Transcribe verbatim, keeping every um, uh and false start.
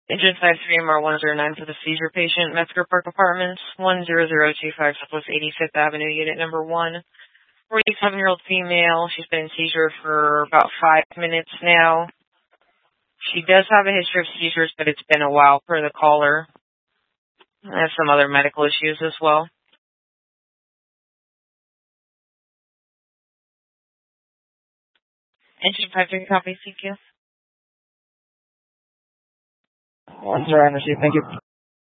Agent five three M R one zero nine for the seizure patient, Metzger Park Apartments, one zero zero two five Southwest eighty-fifth Avenue, unit number one. forty-seven-year-old female. She's been in seizure for about five minutes now. She does have a history of seizures, but it's been a while for the caller. I have some other medical issues as well. Engine five three copy, thank you. one zero, I received, thank you.